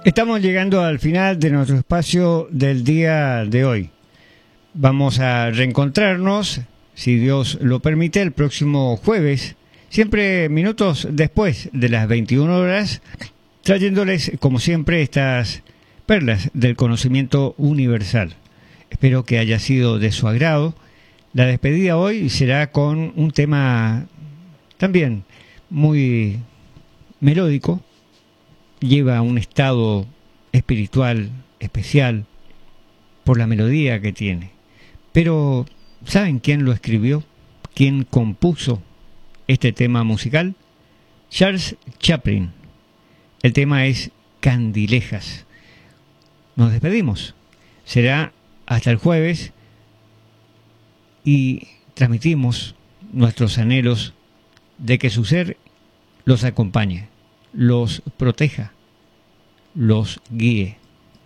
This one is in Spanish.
Estamos llegando al final de nuestro espacio del día de hoy. Vamos a reencontrarnos, si Dios lo permite, el próximo jueves, siempre minutos después de las 21 horas, trayéndoles, como siempre, estas perlas del conocimiento universal. Espero que haya sido de su agrado. La despedida hoy será con un tema también muy melódico. Lleva un estado espiritual especial por la melodía que tiene. Pero, ¿saben quién lo escribió? ¿Quién compuso este tema musical? Charles Chaplin. El tema es Candilejas. Nos despedimos. Será hasta el jueves y transmitimos nuestros anhelos de que su ser los acompañe, los proteja, los guíe.